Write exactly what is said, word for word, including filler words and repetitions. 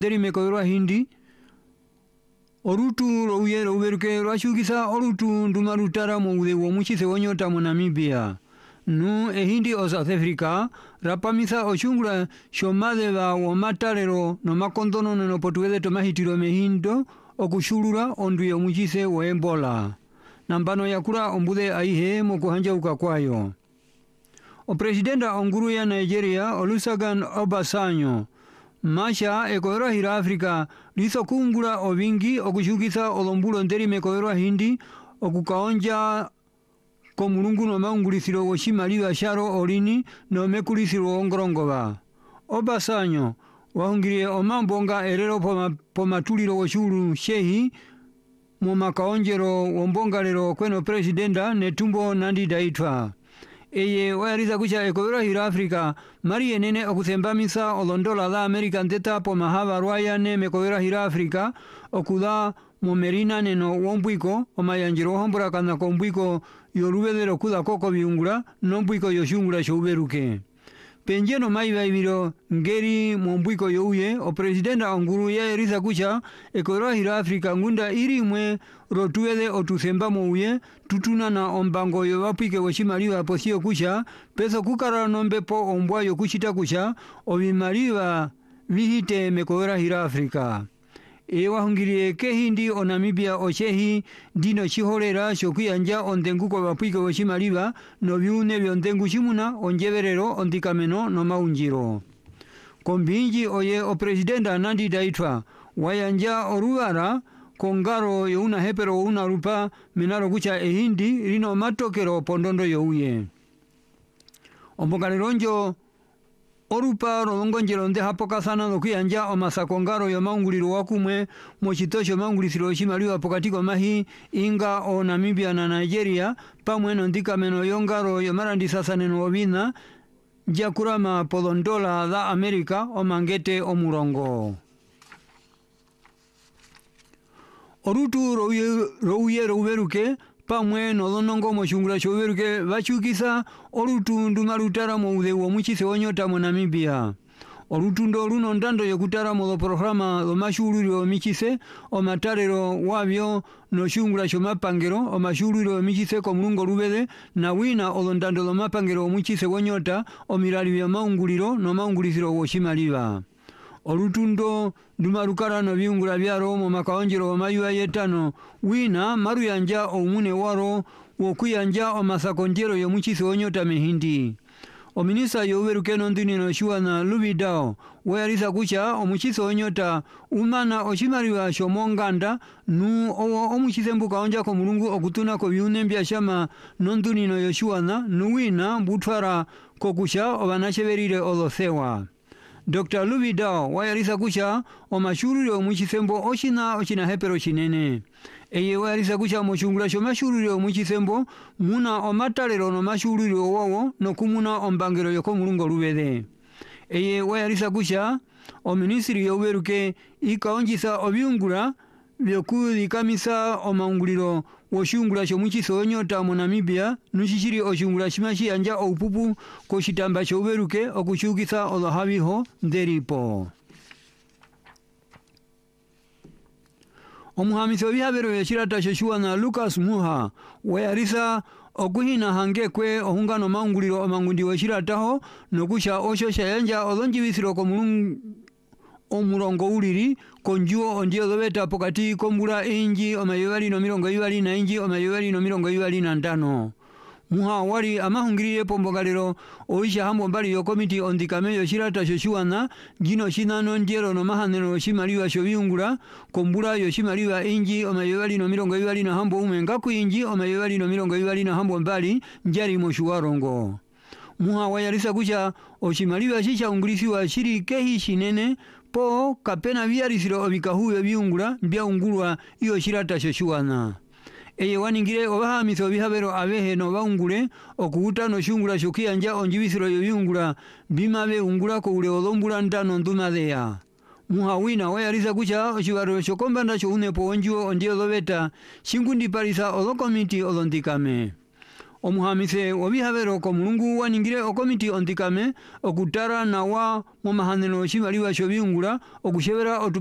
deri mekoirwa hindi orutu rouye rouberuke rwashukisa orutu ndumarutara mu ude wo muchise wonyota mu Namibia nu ehindi o South Africa rapamisa oshungula shomade ba wo matarero no makondono no potuwede to mahitiro mehindo okushulura onduye muchise wo Ebola nambano yakura ombude aihe mo kuhanja ukakwayo o presidenta onguru ya Nigeria Olusegun Obasanjo Masha ekoera hira Afrika liso kungura ovingi okushukisa olombulo nderi mekoera hindi okukaonja komulungu no maungulisiro woshimaliwa sharo olini no mekulisiro ongorongoba Obasanjo wahungirie omambonga erero poma, pomatuliro woshulu shehi mu makaonjero wombongalero kweno presidenta netumbo nandi daitwa eye wayariza kucha ekoera hira Afrika mari enene okusembamisa olondola la Amerika nteta po mahaba rwayane mekoera hira Afrika okuda mu merina neno wombwiko omayanjiro hombora kana kombwiko yorubedero kuda koko biungura nombwiko yoshungura shouberuke penjeno maiba ibiro ngeri mombwiko youye o presidenta onguru ya eriza kucha ekoera hira Afrika ngunda irimwe rotuede otusemba mouye tutuna na ombango yo wapike woshimaliwa posio kucha peso kukara nombe po ombwayo kuchita kucha obimaliwa vihite mekoera hira Afrika ewa hungirie kehindi o Namibia o shehi dino chihorera shokuyanja ondenguko wapike woshimaliwa no biune byondengu shimuna onjeverero ondikameno no maunjiro kombinji oye o presidenta nandi daitwa wayanja orubara kongaro youna hepero una rupa minaro kucha ehindi rino matokero pondondo youye ombongaleronjo orupa rolongonjero nde hapoka sana nokuyanja omasakongaro yo maunguliro wakumwe mochitosho maungulisiro shimaliwa pokatiko mahi inga o Namibia na Nigeria pamwe nondikameno yongaro yo marandi sasa neno obina jakurama polondola da Amerika o mangete o murongo orutu rouye rouberuke pamwe nolonongo moshungura shouberuke bachukisa orutu ndumarutara mo ude wo muchise wonyota mo Namibia orutu ndo luno ndando yokutara mo programa lo mashururi o michise o matarero wabyo no shungura shomapangero o mashururi o michise ko mulungo rubede na wina olondando lo mapangero o muchise wonyota o mirali ya maunguliro no maungulisiro wo shimaliwa olutundo ndumarukara no biungura byaro mu makaonjero mayuwa yetano wina maru yanja omune waro wokuyanja omasakonjero yo muchisi onyota mehindi o minisa yoweruke nondini no shuana lubidao weyarisa kucha omuchisi onyota umana oshimariwa shomonganda nu owo omuchise mbuka onja ko mulungu okutuna ko byune mbyashama nonduni no yoshuana nuwina mbutwara kokusha obanasheberire olosewa Doctor Lubidao wayarisa kucha omashururi omuchisembo oshina oshina hepero chinene eye wayarisa kucha moshungura shomashururi omuchisembo muna omatalero no mashururi owawo no kumuna ombangero yoko mulungo rubede eye wayarisa kucha o ministry yoweruke ikaonjisa obyungura byokudikamisa omaunguliro woshungura shomuchiso onyota mu Namibia nushishiri oshungura shimashi anja oupupu ko shitamba showeruke okushukisa olohabiho nderipo omuhamisi obihabero yashirata shoshuwa na Lucas Muha weyarisa okuhina hangekwe ohungano maunguliro omangundi weshirataho nokusha osho shayanja olonjibisiro ko mulungu omurongo uliri konjuo ondio dobeta pokati kombura inji omayebali no mirongo ibali na inji omayebali no mirongo ibali na ndano muha wari amahungiriye pombogalero oisha hambo mbali yo komiti ondikameyo shirata shoshuana jino shinano ndiero no mahanero shimaliwa shobiungura kombura yo shimaliwa inji omayebali no mirongo ibali na hambo umenga ku inji omayebali no mirongo ibali na hambo mbali njari moshuwarongo muha wayarisa kucha oshimaliwa shisha ungulisiwa shiri kehi shinene po kapena byarisiro obikahuwe byungura byaungurwa iyo shirata shoshuana eye waningire obahamiso bihabero abehe no baungure okuuta no shungura shokiyanja onjibisiro byungura bimabe ungura ko ule olombura ndano ndumadeya muhawina wayarisa kucha oshibaro shokomba ndacho unepo onjuo ondio dobeta shingundi parisa olokomiti olondikame omuhamise obihabero ko mulungu waningire okomiti ontikame okutara nawa mu mahaneno shibaliwa shobingula okushebera